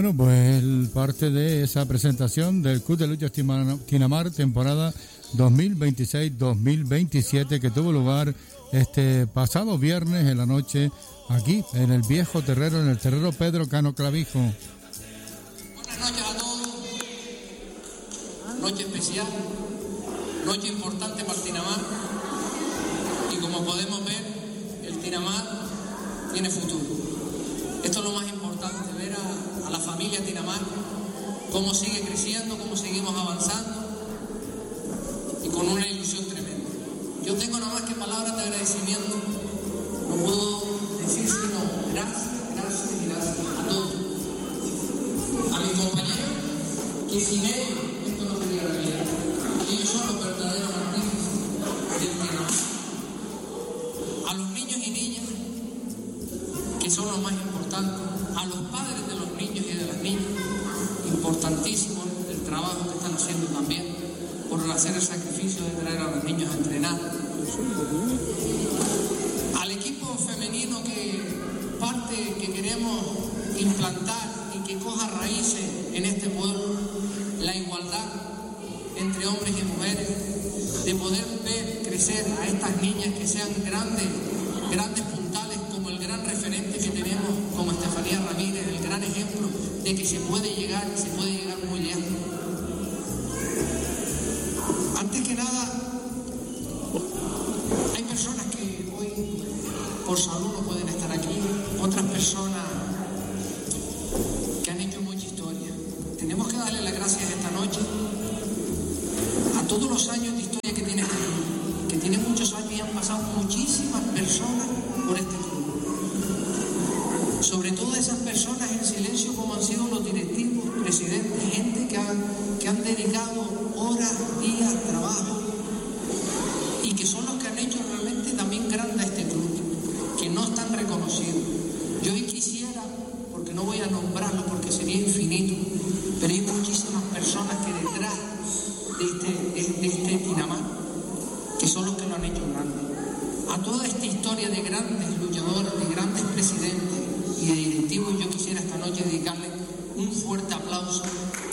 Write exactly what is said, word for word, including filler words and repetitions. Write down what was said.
Bueno, pues el parte de esa presentación del Club de Lucha Tinamar, temporada dos mil veintiséis dos mil veintisiete, que tuvo lugar este pasado viernes en la noche, aquí en el viejo terrero, en el terrero Pedro Cano Clavijo. Buenas noches a todos. Noche especial, noche importante para el Tinamar. Y como podemos ver, el Tinamar tiene futuro. Esto es lo más importante, ver a, a la familia Tinamar, cómo sigue creciendo, cómo seguimos avanzando y con una ilusión tremenda. Yo tengo nada más que palabras de agradecimiento, no puedo decir sino gracias, gracias y gracias a todos. A mis compañeros, que sin ellos esto no sería realidad. Ellos son los verdaderos artífices del Tinamar. A los niños y niñas, que son los más importantes, a los padres de los niños y de las niñas, importantísimo el trabajo que están haciendo también por hacer el sacrificio de traer a los niños a entrenar. Al equipo femenino, que parte que queremos implantar y que coja raíces en este pueblo, la igualdad entre hombres y mujeres, de poder ver crecer a estas niñas que sean grandes, grandes puntales, como el gran referente que tenemos como Estefanía Ramírez, el gran ejemplo de que se puede llegar y se puede llegar muy lejos. Antes que nada, hay personas que hoy por salud no pueden estar aquí, otras personas que han hecho mucha historia. Tenemos que darle las gracias esta noche a todos los años de historia que tiene este club, que tiene muchos años y han pasado muchísimas personas por este club. Sobre todo esas personas en silencio, como han sido los directivos, presidentes, gente que han, que han dedicado horas, días, trabajo, y que son los que han hecho realmente también grande a este club, que no están reconocidos. Yo hoy quisiera, porque no voy a nombrarlo porque sería infinito, pero hay muchísimas personas que detrás de este, de, de este Tinamar, que son los que lo han hecho grande. A toda esta historia de grandes luchadores, de grandes presidentes y de directivos, yo quisiera esta noche dedicarle un fuerte aplauso